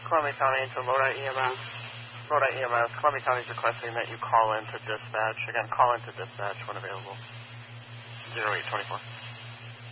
Columbia County to Lodi EMS. Lodi EMS, Columbia County is requesting that you call into dispatch. Again, call into dispatch when available. 0824.